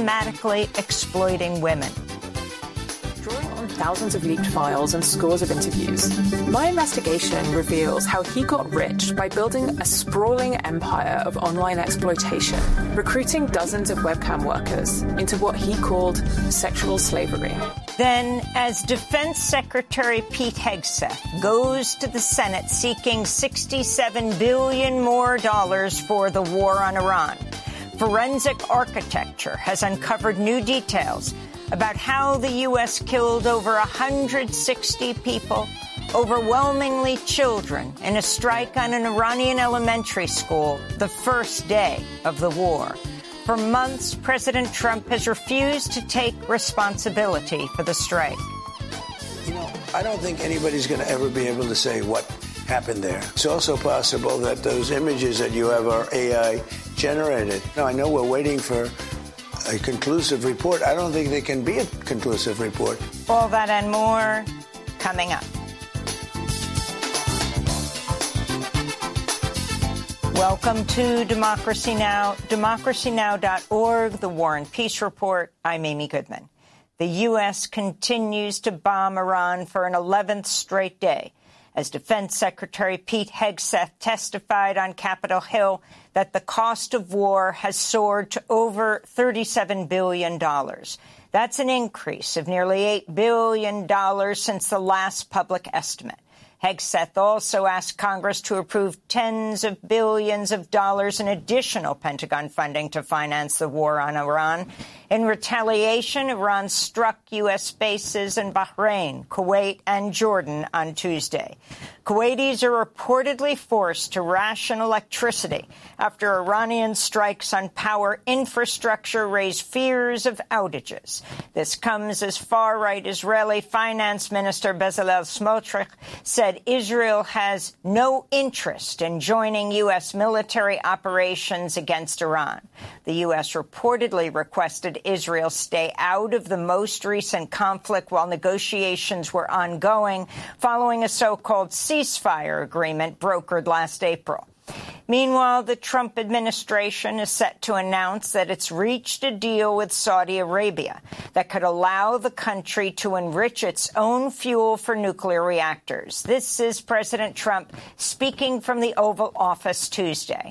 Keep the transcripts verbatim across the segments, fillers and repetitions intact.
systematically exploiting women. Drawing on thousands of leaked files and scores of interviews, my investigation reveals how he got rich by building a sprawling empire of online exploitation, recruiting dozens of webcam workers into what he called sexual slavery. Then, as Defense Secretary Pete Hegseth goes to the Senate seeking sixty-seven billion dollars more dollars for the war on Iran, Forensic Architecture has uncovered new details about how the U S killed over one hundred sixty people, overwhelmingly children, in a strike on an Iranian elementary school the first day of the war. For months, President Trump has refused to take responsibility for the strike. You know, I don't think anybody's going to ever be able to say what happened there. It's also possible that those images that you have are A I generated. Now, I know we're waiting for a conclusive report. I don't think there can be a conclusive report. All that and more coming up. Welcome to Democracy Now!, democracy now dot org, the War and Peace Report. I'm Amy Goodman. The U S continues to bomb Iran for an eleventh straight day, as Defense Secretary Pete Hegseth testified on Capitol Hill that the cost of war has soared to over thirty-seven billion dollars. That's an increase of nearly eight billion dollars since the last public estimate. Hegseth also asked Congress to approve tens of billions of dollars in additional Pentagon funding to finance the war on Iran. In retaliation, Iran struck U S bases in Bahrain, Kuwait, and Jordan on Tuesday. Kuwaitis are reportedly forced to ration electricity after Iranian strikes on power infrastructure raise fears of outages. This comes as far-right Israeli Finance Minister Bezalel Smotrich said Israel has no interest in joining U S military operations against Iran. The U S reportedly requested Israel stay out of the most recent conflict while negotiations were ongoing, following a so-called ceasefire agreement brokered last April. Meanwhile, the Trump administration is set to announce that it's reached a deal with Saudi Arabia that could allow the country to enrich its own fuel for nuclear reactors. This is President Trump speaking from the Oval Office Tuesday.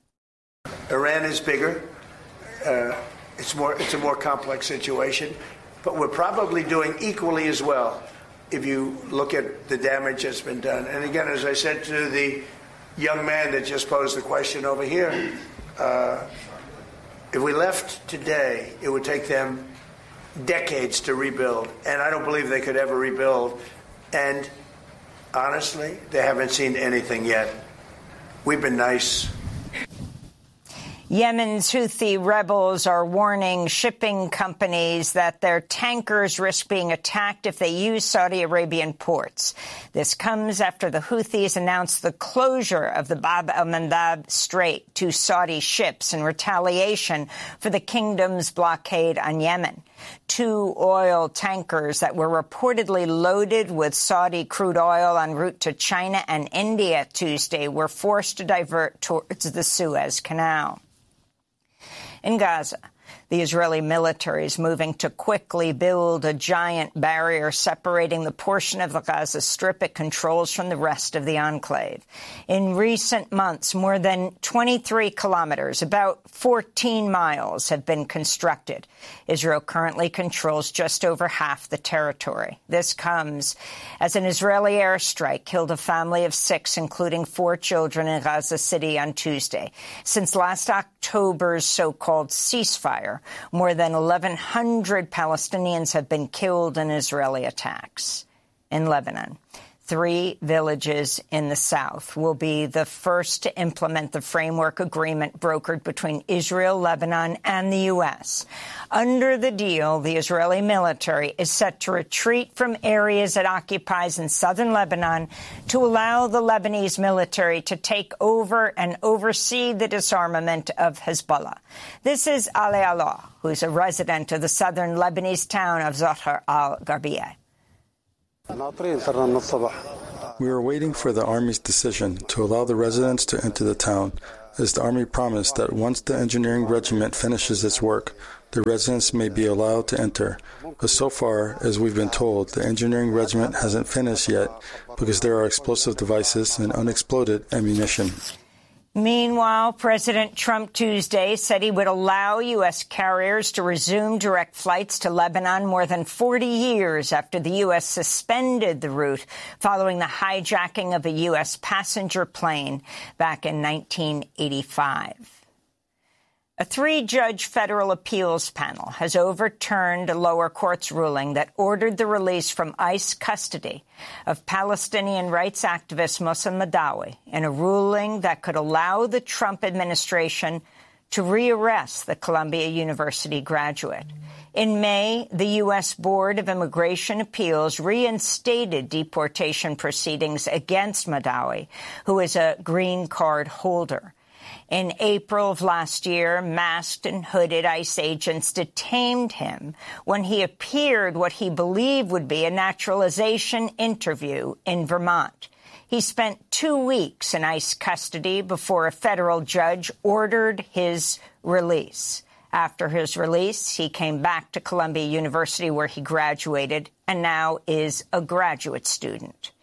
Iran is bigger. Uh, it's more. It's a more complex situation, but we're probably doing equally as well if you look at the damage that's been done. And again, as I said to the young man that just posed the question over here, uh, if we left today, it would take them decades to rebuild, and I don't believe they could ever rebuild. And honestly, they haven't seen anything yet. We've been nice. Yemen's Houthi rebels are warning shipping companies that their tankers risk being attacked if they use Saudi Arabian ports. This comes after the Houthis announced the closure of the Bab el-Mandab Strait to Saudi ships in retaliation for the kingdom's blockade on Yemen. Two oil tankers that were reportedly loaded with Saudi crude oil en route to China and India Tuesday were forced to divert towards the Suez Canal. In Gaza, the Israeli military is moving to quickly build a giant barrier separating the portion of the Gaza Strip it controls from the rest of the enclave. In recent months, more than twenty-three kilometers, about fourteen miles, have been constructed. Israel currently controls just over half the territory. This comes as an Israeli airstrike killed a family of six, including four children, in Gaza City on Tuesday. Since last October's so-called ceasefire, more than eleven hundred Palestinians have been killed in Israeli attacks. In Lebanon, three villages in the south will be the first to implement the framework agreement brokered between Israel, Lebanon, and the U S. Under the deal, the Israeli military is set to retreat from areas it occupies in southern Lebanon to allow the Lebanese military to take over and oversee the disarmament of Hezbollah. This is Ali Allah, who's a resident of the southern Lebanese town of Zohar al-Gharbiyah. We are waiting for the Army's decision to allow the residents to enter the town, as the Army promised that once the engineering regiment finishes its work, the residents may be allowed to enter. But so far, as we've been told, the engineering regiment hasn't finished yet because there are explosive devices and unexploded ammunition. Meanwhile, President Trump Tuesday said he would allow U S carriers to resume direct flights to Lebanon more than forty years after the U S suspended the route following the hijacking of a U S passenger plane back in nineteen eighty-five. A three-judge federal appeals panel has overturned a lower court's ruling that ordered the release from ICE custody of Palestinian rights activist Mohsen Madawi in a ruling that could allow the Trump administration to rearrest the Columbia University graduate. In May, the U S Board of Immigration Appeals reinstated deportation proceedings against Madawi, who is a green card holder. In April of last year, masked and hooded ICE agents detained him when he appeared what he believed would be a naturalization interview in Vermont. He spent two weeks in ICE custody before a federal judge ordered his release. After his release, he came back to Columbia University, where he graduated and now is a graduate student.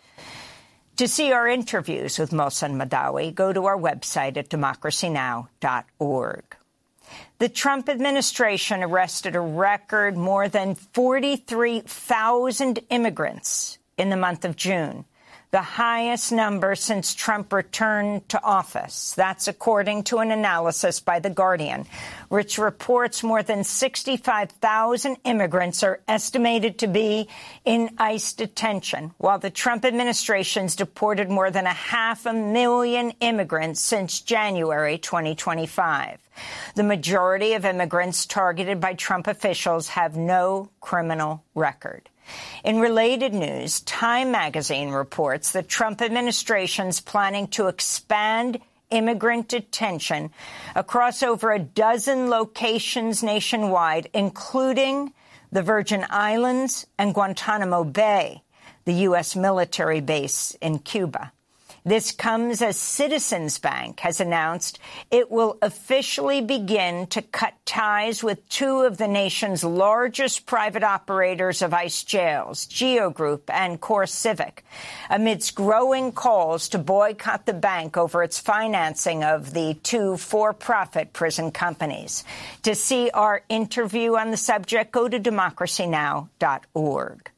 To see our interviews with Mohsen Madawi, go to our website at democracy now dot org. The Trump administration arrested a record more than forty-three thousand immigrants in the month of June, the highest number since Trump returned to office. That's according to an analysis by The Guardian, which reports more than sixty-five thousand immigrants are estimated to be in ICE detention, while the Trump administration's deported more than a half a million immigrants since January twenty twenty-five. The majority of immigrants targeted by Trump officials have no criminal record. In related news, Time magazine reports the Trump administration's planning to expand immigrant detention across over a dozen locations nationwide, including the Virgin Islands and Guantanamo Bay, the U S military base in Cuba. This comes as Citizens Bank has announced it will officially begin to cut ties with two of the nation's largest private operators of ICE jails, Geo Group and CoreCivic, amidst growing calls to boycott the bank over its financing of the two for-profit prison companies. To see our interview on the subject, go to democracy now dot org.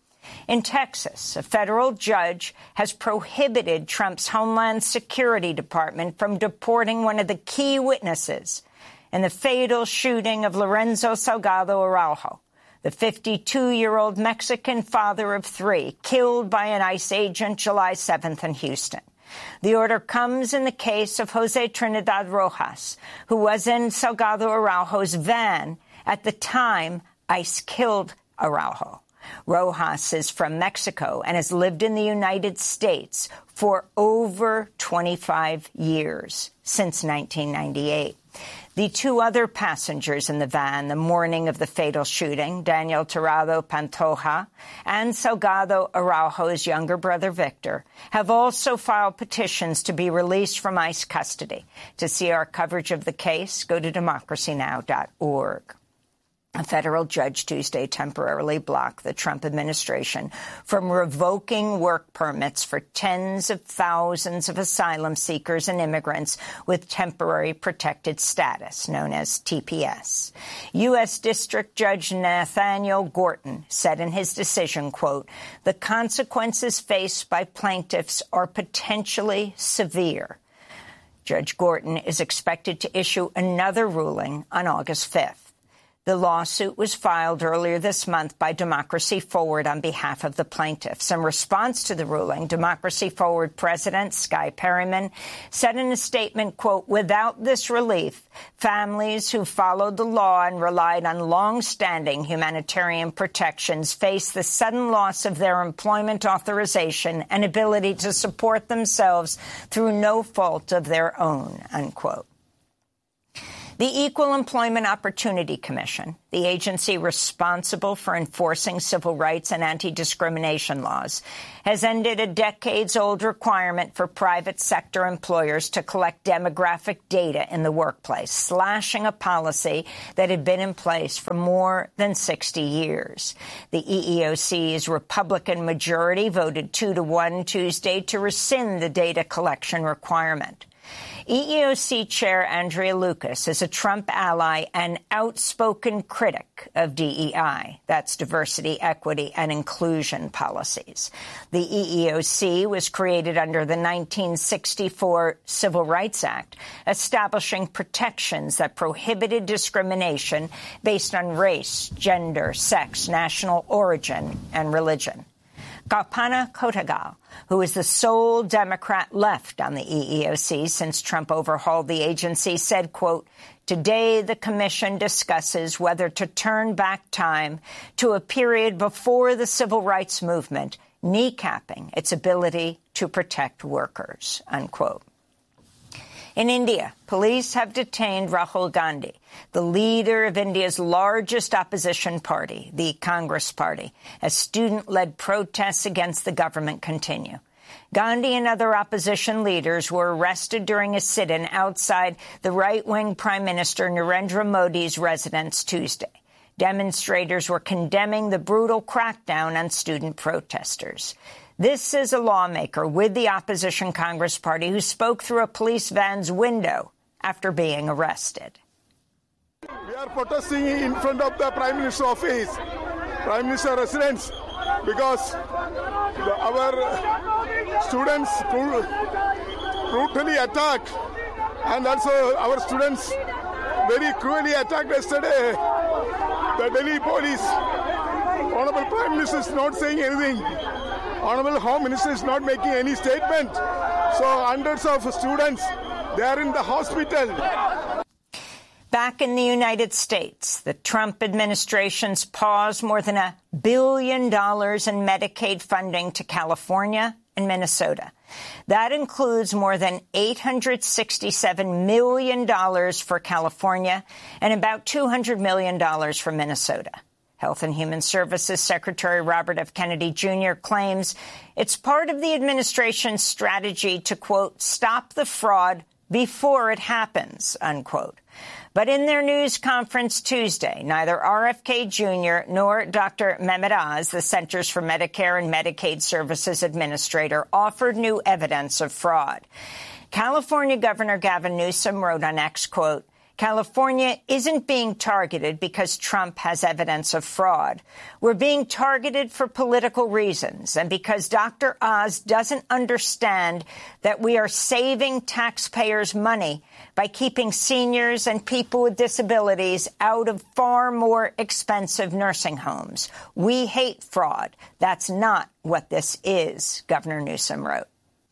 In Texas, a federal judge has prohibited Trump's Homeland Security Department from deporting one of the key witnesses in the fatal shooting of Lorenzo Salgado Araujo, the fifty-two-year-old Mexican father of three, killed by an ICE agent July seventh in Houston. The order comes in the case of Jose Trinidad Rojas, who was in Salgado Araujo's van at the time ICE killed Araujo. Rojas is from Mexico and has lived in the United States for over twenty-five years, since nineteen ninety-eight. The two other passengers in the van the morning of the fatal shooting, Daniel Tirado Pantoja and Salgado Araujo's younger brother Victor, have also filed petitions to be released from ICE custody. To see our coverage of the case, go to democracy now dot org. A federal judge Tuesday temporarily blocked the Trump administration from revoking work permits for tens of thousands of asylum seekers and immigrants with temporary protected status, known as T P S. U S. District Judge Nathaniel Gorton said in his decision, quote, "The consequences faced by plaintiffs are potentially severe." Judge Gorton is expected to issue another ruling on August fifth. The lawsuit was filed earlier this month by Democracy Forward on behalf of the plaintiffs. In response to the ruling, Democracy Forward President Sky Perryman said in a statement, quote, "Without this relief, families who followed the law and relied on long-standing humanitarian protections face the sudden loss of their employment authorization and ability to support themselves through no fault of their own," unquote. The Equal Employment Opportunity Commission, the agency responsible for enforcing civil rights and anti-discrimination laws, has ended a decades-old requirement for private sector employers to collect demographic data in the workplace, slashing a policy that had been in place for more than sixty years. The E E O C's Republican majority voted two to one Tuesday to rescind the data collection requirement. E E O C Chair Andrea Lucas is a Trump ally and outspoken critic of D E I. That's diversity, equity, and inclusion policies. The E E O C was created under the nineteen sixty-four Civil Rights Act, establishing protections that prohibited discrimination based on race, gender, sex, national origin, and religion. Kalpana Kotagal, who is the sole Democrat left on the E E O C since Trump overhauled the agency, said, quote, "Today the commission discusses whether to turn back time to a period before the civil rights movement, kneecapping its ability to protect workers," unquote. In India, police have detained Rahul Gandhi, the leader of India's largest opposition party, the Congress Party, as student-led protests against the government continue. Gandhi and other opposition leaders were arrested during a sit-in outside the right-wing Prime Minister Narendra Modi's residence Tuesday. Demonstrators were condemning the brutal crackdown on student protesters. This is a lawmaker with the opposition Congress Party who spoke through a police van's window after being arrested. We are protesting in front of the Prime Minister's office, Prime Minister residence, because the, our students brutally attacked, and also our students very cruelly attacked yesterday. The Delhi police, Honorable Prime Minister is not saying anything. Honorable Home Minister is not making any statement. So hundreds of students, they are in the hospital. Back in the United States, the Trump administration's paused more than a billion dollars in Medicaid funding to California and Minnesota. That includes more than eight hundred sixty-seven million dollars for California and about two hundred million dollars for Minnesota. Health and Human Services Secretary Robert F. Kennedy Junior claims it's part of the administration's strategy to, quote, stop the fraud before it happens, unquote. But in their news conference Tuesday, neither R F K Junior nor Doctor Mehmet Oz, the Centers for Medicare and Medicaid Services Administrator, offered new evidence of fraud. California Governor Gavin Newsom wrote on X, quote, California isn't being targeted because Trump has evidence of fraud. We're being targeted for political reasons and because Doctor Oz doesn't understand that we are saving taxpayers' money by keeping seniors and people with disabilities out of far more expensive nursing homes. We hate fraud. That's not what this is, Governor Newsom wrote.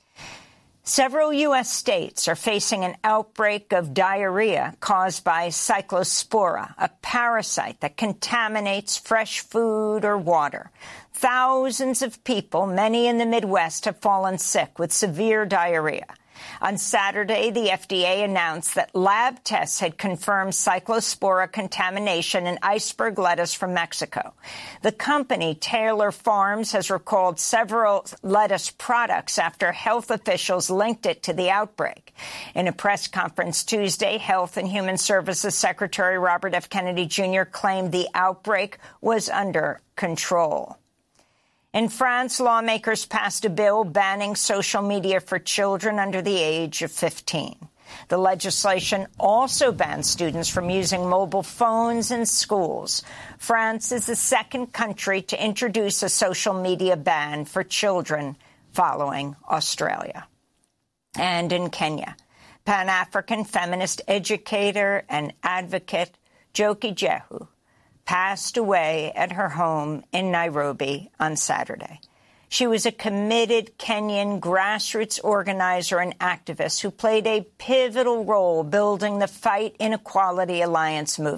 Several U S states are facing an outbreak of diarrhea caused by cyclospora, a parasite that contaminates fresh food or water. Thousands of people, many in the Midwest, have fallen sick with severe diarrhea. On Saturday, the F D A announced that lab tests had confirmed cyclospora contamination in iceberg lettuce from Mexico. The company, Taylor Farms, has recalled several lettuce products after health officials linked it to the outbreak. In a press conference Tuesday, Health and Human Services Secretary Robert F. Kennedy Junior claimed the outbreak was under control. In France, lawmakers passed a bill banning social media for children under the age of fifteen. The legislation also bans students from using mobile phones in schools. France is the second country to introduce a social media ban for children, following Australia. And in Kenya, Pan-African feminist educator and advocate Njoki Jehu passed away at her home in Nairobi on Saturday. She was a committed Kenyan grassroots organizer and activist who played a pivotal role building the Fight Inequality Alliance movement.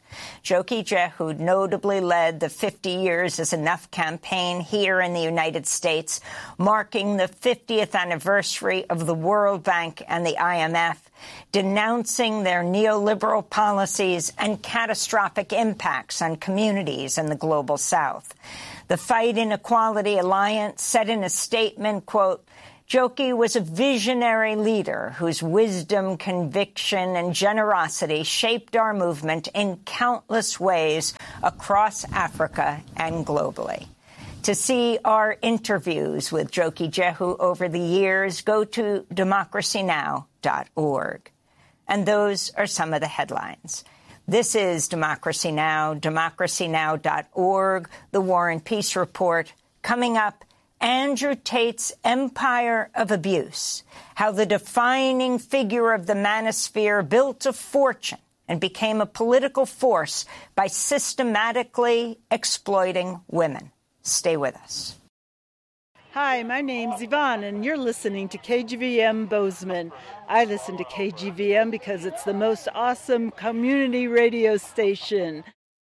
Jokey Jehu notably led the fifty years is enough campaign here in the United States, marking the fiftieth anniversary of the World Bank and the I M F, denouncing their neoliberal policies and catastrophic impacts on communities in the Global South. The Fight Inequality Alliance said in a statement, quote, Jokey was a visionary leader whose wisdom, conviction, and generosity shaped our movement in countless ways across Africa and globally. To see our interviews with Jokey Jehu over the years, go to democracy now dot org. And those are some of the headlines. This is Democracy Now!, democracy now dot org, the War and Peace Report. Coming up, Andrew Tate's empire of abuse, how the defining figure of the manosphere built a fortune and became a political force by systematically exploiting women. Stay with us. Hi, my name's Yvonne, and you're listening to K G V M Bozeman. I listen to K G V M because it's the most awesome community radio station.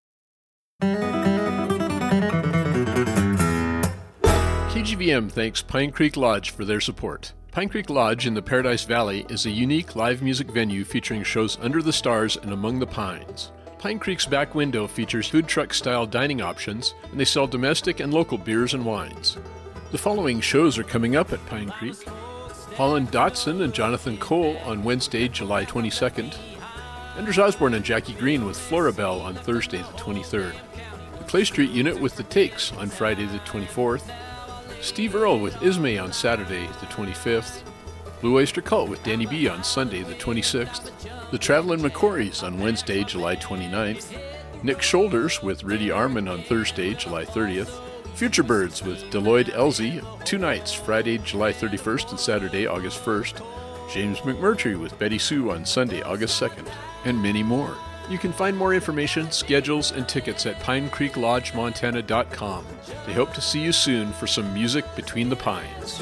K G V M thanks Pine Creek Lodge for their support. Pine Creek Lodge in the Paradise Valley is a unique live music venue featuring shows under the stars and among the pines. Pine Creek's back window features food truck-style dining options, and they sell domestic and local beers and wines. The following shows are coming up at Pine Creek. Holland Dotson and Jonathan Cole on Wednesday, July twenty-second. Anders Osborne and Jackie Green with Florabelle on Thursday, the twenty-third. The Clay Street Unit with The Takes on Friday, the twenty-fourth. Steve Earle with Ismay on Saturday, the twenty-fifth. Blue Oyster Cult with Danny B on Sunday, the twenty-sixth. The Travelin' McCourys on Wednesday, July twenty-ninth. Nick Shoulders with Riddy Arman on Thursday, July thirtieth. Future Birds with Deloyd Elsie, two nights, Friday, July thirty-first and Saturday, August first. James McMurtry with Betty Sue on Sunday, August second. And many more. You can find more information, schedules, and tickets at pine creek lodge montana dot com. They hope to see you soon for some music between the pines.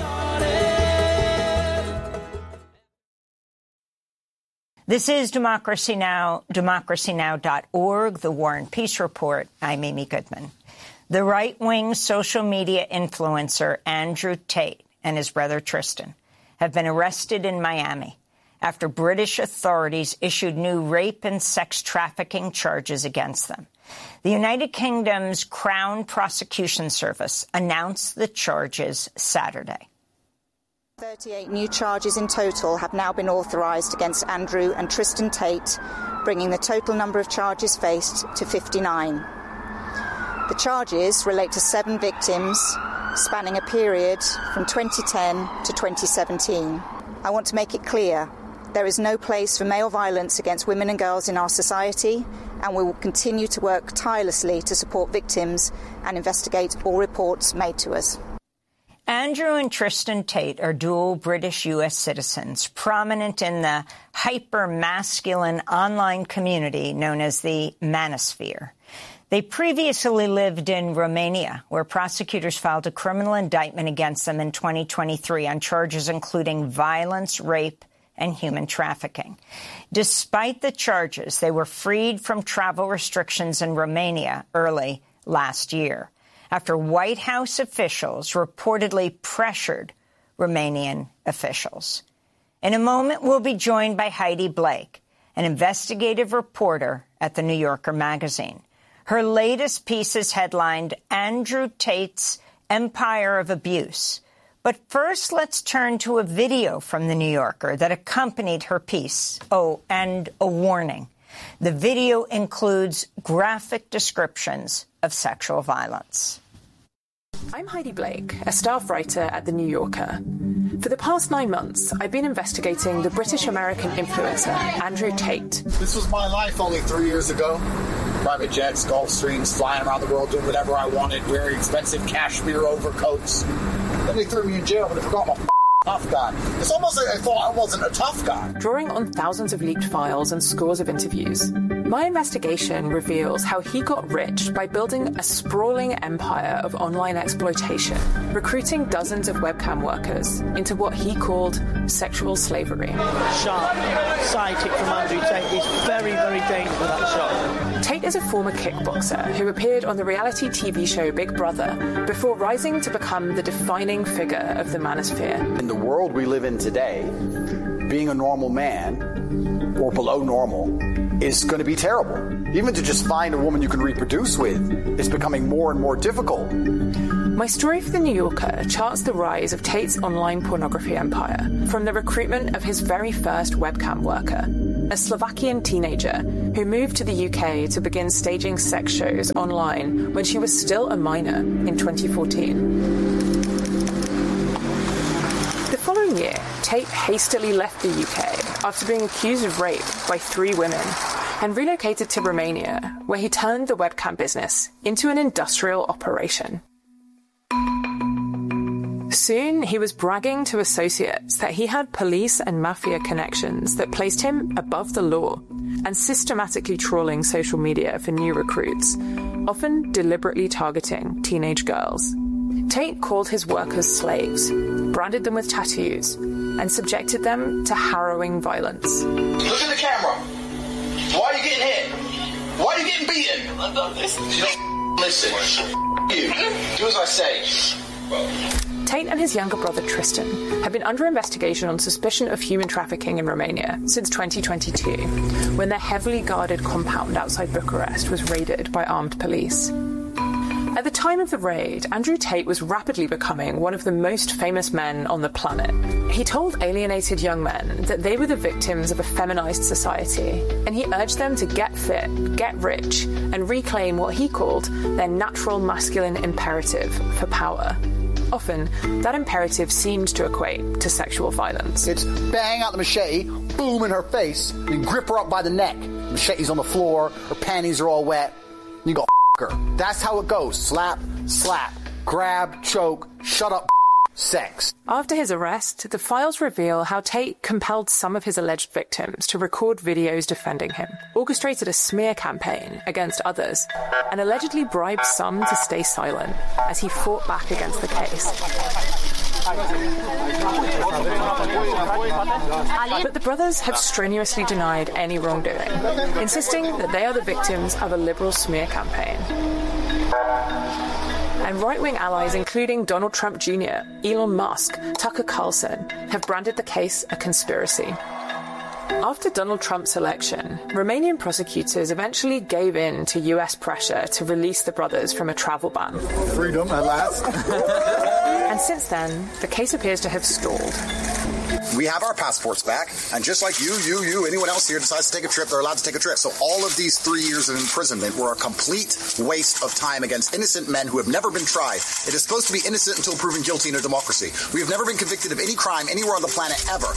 This is Democracy Now!, democracy now dot org, the War and Peace Report. I'm Amy Goodman. The right-wing social media influencer Andrew Tate and his brother Tristan have been arrested in Miami after British authorities issued new rape and sex trafficking charges against them. The United Kingdom's Crown Prosecution Service announced the charges Saturday. thirty-eight new charges in total have now been authorised against Andrew and Tristan Tate, bringing the total number of charges faced to fifty-nine. The charges relate to seven victims, spanning a period from twenty ten to twenty seventeen. I want to make it clear, there is no place for male violence against women and girls in our society, and we will continue to work tirelessly to support victims and investigate all reports made to us. Andrew and Tristan Tate are dual British U S citizens, prominent in the hyper-masculine online community known as the Manosphere. They previously lived in Romania, where prosecutors filed a criminal indictment against them in twenty twenty-three on charges including violence, rape, and human trafficking. Despite the charges, they were freed from travel restrictions in Romania early last year, after White House officials reportedly pressured Romanian officials. In a moment, we'll be joined by Heidi Blake, an investigative reporter at The New Yorker magazine. Her latest piece is headlined, Andrew Tate's Empire of Abuse. But first, let's turn to a video from The New Yorker that accompanied her piece. Oh, and a warning. The video includes graphic descriptions of sexual violence. I'm Heidi Blake, a staff writer at The New Yorker. For the past nine months, I've been investigating the British-American influencer, Andrew Tate. This was my life only three years ago. Private jets, Gulfstreams, flying around the world, doing whatever I wanted, wearing expensive cashmere overcoats. Then they threw me in jail, but I forgot my tough guy. It's almost like I thought I wasn't a tough guy. Drawing on thousands of leaked files and scores of interviews, my investigation reveals how he got rich by building a sprawling empire of online exploitation, recruiting dozens of webcam workers into what he called sexual slavery. Sharp sighting from Andrew Tate is very, very dangerous, that shot. Tate is a former kickboxer who appeared on the reality T V show Big Brother before rising to become the defining figure of the manosphere. In the world we live in today, being a normal man, or below normal, is going to be terrible. Even to just find a woman you can reproduce with is becoming more and more difficult. My story for The New Yorker charts the rise of Tate's online pornography empire, from the recruitment of his very first webcam worker, a Slovakian teenager who moved to the U K to begin staging sex shows online when she was still a minor in twenty fourteen. The following year, Tate hastily left the U K after being accused of rape by three women and relocated to Romania, where he turned the webcam business into an industrial operation. Soon, he was bragging to associates that he had police and mafia connections that placed him above the law and systematically trawling social media for new recruits, often deliberately targeting teenage girls. Tate called his workers slaves, branded them with tattoos, and subjected them to harrowing violence. Look at the camera. Why are you getting hit? Why are you getting beaten? You don't listen. You. Do as I say. Tate and his younger brother Tristan have been under investigation on suspicion of human trafficking in Romania since twenty twenty-two, when their heavily guarded compound outside Bucharest was raided by armed police. At the time of the raid, Andrew Tate was rapidly becoming one of the most famous men on the planet. He told alienated young men that they were the victims of a feminized society, and he urged them to get fit, get rich, and reclaim what he called their natural masculine imperative for power. Often, that imperative seemed to equate to sexual violence. It's bang out the machete, boom in her face, and grip her up by the neck. The machete's on the floor, her panties are all wet, and you go, f*** her. That's how it goes. Slap, slap, grab, choke, shut up, sex. After his arrest, the files reveal how Tate compelled some of his alleged victims to record videos defending him, orchestrated a smear campaign against others, and allegedly bribed some to stay silent as he fought back against the case. But the brothers have strenuously denied any wrongdoing, insisting that they are the victims of a liberal smear campaign. And right-wing allies, including Donald Trump Junior, Elon Musk, Tucker Carlson, have branded the case a conspiracy. After Donald Trump's election, Romanian prosecutors eventually gave in to U S pressure to release the brothers from a travel ban. Freedom at last. And since then, the case appears to have stalled. We have our passports back, and just like you, you, you, anyone else here decides to take a trip, they're allowed to take a trip. So all of these three years of imprisonment were a complete waste of time against innocent men who have never been tried. It is supposed to be innocent until proven guilty in a democracy. We have never been convicted of any crime anywhere on the planet ever.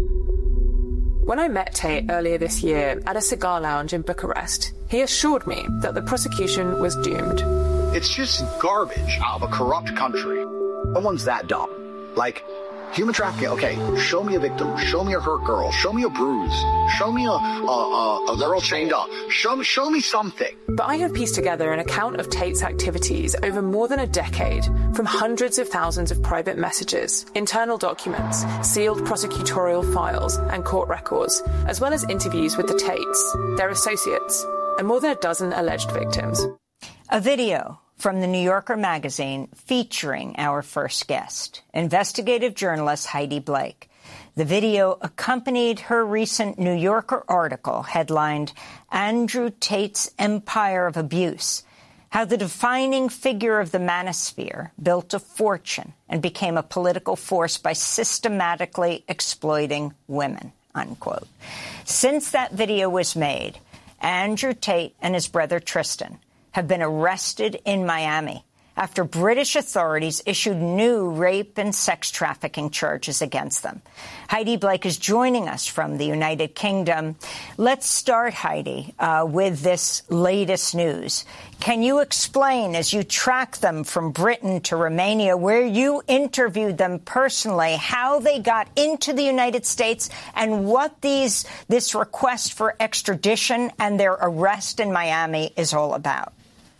When I met Tate earlier this year at a cigar lounge in Bucharest, he assured me that the prosecution was doomed. It's just garbage out of a corrupt country. No one's that dumb. Like, human trafficking, okay, show me a victim, show me a hurt girl, show me a bruise, show me a, a, a, a girl chained up, show me, show me something. But I have pieced together an account of Tate's activities over more than a decade, from hundreds of thousands of private messages, internal documents, sealed prosecutorial files, and court records, as well as interviews with the Tates, their associates, and more than a dozen alleged victims. A video from The New Yorker magazine featuring our first guest, investigative journalist Heidi Blake. The video accompanied her recent New Yorker article headlined, Andrew Tate's Empire of Abuse, how the defining figure of the manosphere built a fortune and became a political force by systematically exploiting women, unquote. Since that video was made, Andrew Tate and his brother Tristan have been arrested in Miami after British authorities issued new rape and sex trafficking charges against them. Heidi Blake is joining us from the United Kingdom. Let's start, Heidi, uh, with this latest news. Can you explain, as you track them from Britain to Romania, where you interviewed them personally, how they got into the United States and what these this request for extradition and their arrest in Miami is all about?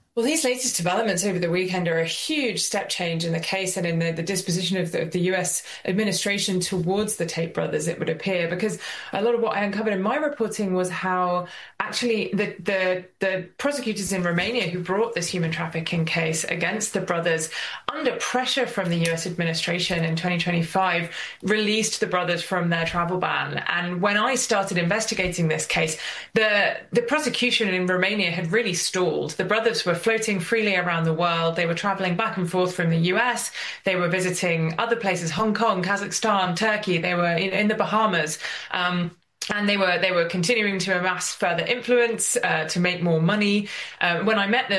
Well, these latest developments over the weekend are a huge step change in the case and in the, the disposition of the, of the U S administration towards the Tate brothers, it would appear, because a lot of what I uncovered in my reporting was how actually the, the, the prosecutors in Romania who brought this human trafficking case against the brothers, under pressure from the U S administration in twenty twenty-five, released the brothers from their travel ban. And when I started investigating this case, the, the prosecution in Romania had really stalled. The brothers were floating freely around the world. They were traveling back and forth from the U S. They were visiting other places, Hong Kong, Kazakhstan, Turkey. They were in, in the Bahamas. Um, And they were they were continuing to amass further influence, uh, to make more money. Uh, when I met the